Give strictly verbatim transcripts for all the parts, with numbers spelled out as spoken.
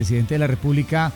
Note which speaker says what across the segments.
Speaker 1: presidente de la República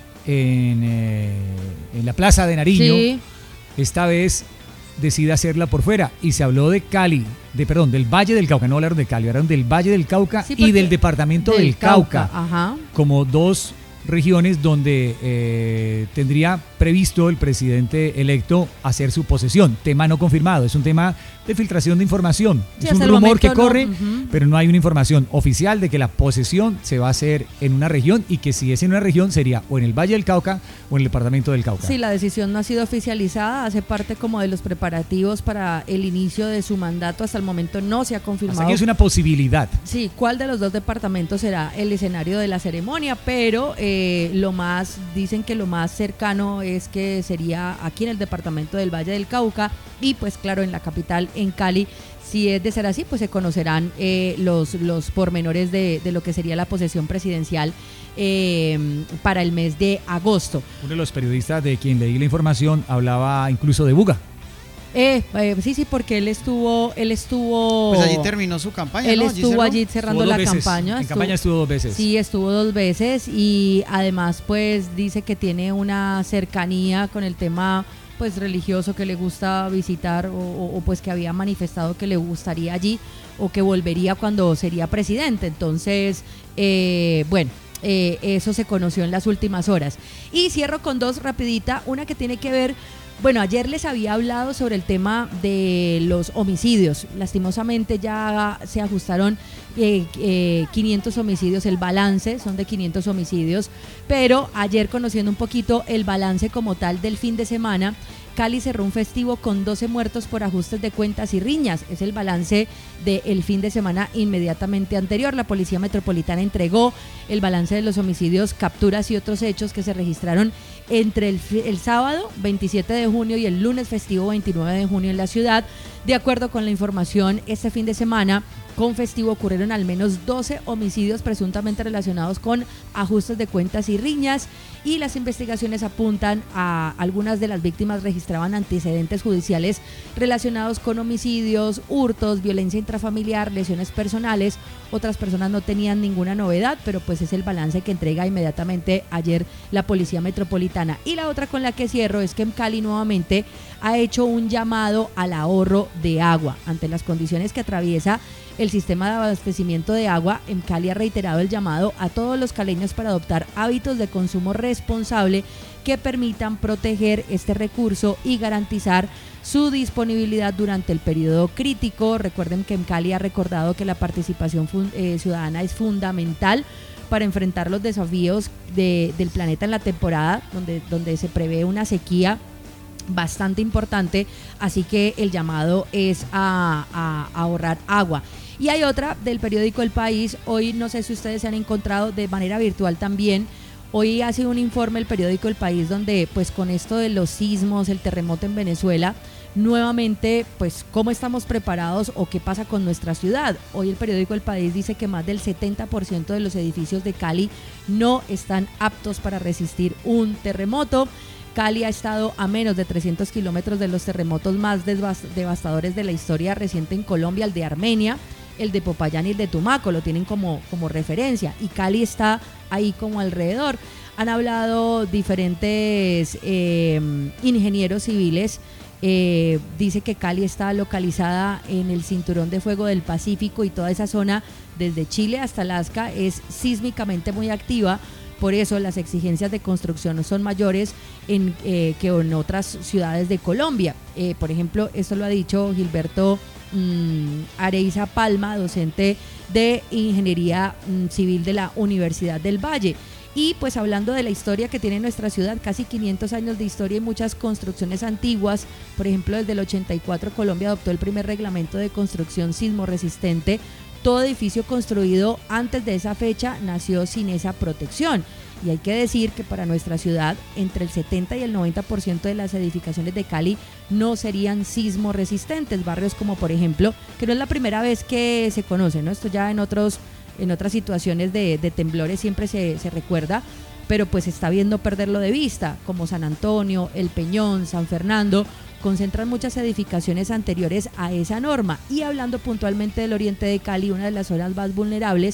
Speaker 1: en, eh, en la Plaza de Nariño, sí. Esta vez decide hacerla por fuera y se habló de Cali, de perdón, del Valle del Cauca, no hablaron de Cali, hablaron del Valle del Cauca sí, y del departamento del, del Cauca, Cauca ajá. como dos regiones donde eh, tendría previsto el presidente electo hacer su posesión. Tema no confirmado, es un tema de filtración de información. Sí, es un rumor que corre, no. uh-huh. pero no hay una información oficial de que la posesión se va a hacer en una región y que si es en una región sería o en el Valle del Cauca o en el departamento del Cauca.
Speaker 2: Sí, la decisión no ha sido oficializada, hace parte como de los preparativos para el inicio de su mandato. Hasta el momento no se ha confirmado.
Speaker 1: Hasta aquí es una posibilidad.
Speaker 2: Sí, ¿cuál de los dos departamentos será el escenario de la ceremonia? Pero eh, lo más, dicen que lo más cercano es que sería aquí en el departamento del Valle del Cauca y pues claro en la capital, en Cali. Si es de ser así, pues se conocerán eh, los, los pormenores de, de lo que sería la posesión presidencial eh, para el mes de agosto.
Speaker 1: Uno de los periodistas de quien leí la información hablaba incluso de Buga.
Speaker 2: Eh, eh, sí, sí, porque él estuvo, él estuvo.
Speaker 3: Pues allí terminó su campaña.
Speaker 2: Él
Speaker 3: ¿no?
Speaker 2: estuvo allí, allí cerrando la
Speaker 1: veces.
Speaker 2: campaña.
Speaker 1: En
Speaker 2: estuvo,
Speaker 1: campaña estuvo dos veces.
Speaker 2: Sí, estuvo dos veces y además, pues dice que tiene una cercanía con el tema, pues religioso que le gusta visitar o, o, o pues que había manifestado que le gustaría allí o que volvería cuando sería presidente. Entonces, eh, bueno. Eh, eso se conoció en las últimas horas. Y cierro con dos rapidita, una que tiene que ver. Bueno, ayer les había hablado sobre el tema de los homicidios. Lastimosamente ya se ajustaron eh, eh, quinientos homicidios, el balance son de quinientos homicidios, pero ayer conociendo un poquito el balance como tal del fin de semana, Cali cerró un festivo con doce muertos por ajustes de cuentas y riñas. Es el balance del fin de semana inmediatamente anterior. La Policía Metropolitana entregó el balance de los homicidios, capturas y otros hechos que se registraron entre el, el sábado veintisiete de junio y el lunes festivo veintinueve de junio en la ciudad. De acuerdo con la información, este fin de semana con festivo ocurrieron al menos doce homicidios presuntamente relacionados con ajustes de cuentas y riñas, y las investigaciones apuntan a algunas de las víctimas registraban antecedentes judiciales relacionados con homicidios, hurtos, violencia intrafamiliar, lesiones personales. Otras personas no tenían ninguna novedad, pero pues es el balance que entrega inmediatamente ayer la Policía Metropolitana. Y la otra con la que cierro es que en Cali nuevamente ha hecho un llamado al ahorro de agua. Ante las condiciones que atraviesa el sistema de abastecimiento de agua, en Cali ha reiterado el llamado a todos los caleños para adoptar hábitos de consumo responsable que permitan proteger este recurso y garantizar su disponibilidad durante el periodo crítico. Recuerden que en Cali ha recordado que la participación fun- eh, ciudadana es fundamental para enfrentar los desafíos de, del planeta en la temporada donde, donde se prevé una sequía bastante importante, así que el llamado es a, a, a ahorrar agua. Y hay otra del periódico El País, hoy no sé si ustedes se han encontrado de manera virtual también. Hoy hace un informe el periódico El País donde pues con esto de los sismos, el terremoto en Venezuela, nuevamente pues cómo estamos preparados o qué pasa con nuestra ciudad. Hoy el periódico El País dice que más del setenta por ciento de los edificios de Cali no están aptos para resistir un terremoto. Cali ha estado a menos de trescientos kilómetros de los terremotos más devastadores de la historia reciente en Colombia, el de Armenia, el de Popayán y el de Tumaco, lo tienen como, como referencia, y Cali está ahí como alrededor. Han hablado diferentes eh, ingenieros civiles, eh, dice que Cali está localizada en el cinturón de fuego del Pacífico y toda esa zona desde Chile hasta Alaska es sísmicamente muy activa. Por eso las exigencias de construcción son mayores en, eh, que en otras ciudades de Colombia. Eh, por ejemplo, esto lo ha dicho Gilberto mmm, Areiza Palma, docente de Ingeniería mmm, Civil de la Universidad del Valle. Y pues hablando de la historia que tiene nuestra ciudad, casi quinientos años de historia y muchas construcciones antiguas. Por ejemplo, desde el ochenta y cuatro Colombia adoptó el primer reglamento de construcción sismo resistente. Todo edificio construido antes de esa fecha nació sin esa protección. Y hay que decir que para nuestra ciudad, entre el setenta y el noventa por ciento de las edificaciones de Cali no serían sismo resistentes. Barrios como, por ejemplo, que no es la primera vez que se conoce, ¿no? Esto ya en otros, en otras situaciones de, de temblores siempre se, se recuerda, pero pues se está viendo perderlo de vista, como San Antonio, El Peñón, San Fernando, concentran muchas edificaciones anteriores a esa norma. Y hablando puntualmente del oriente de Cali, una de las zonas más vulnerables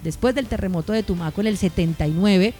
Speaker 2: después del terremoto de Tumaco en el setenta y nueve,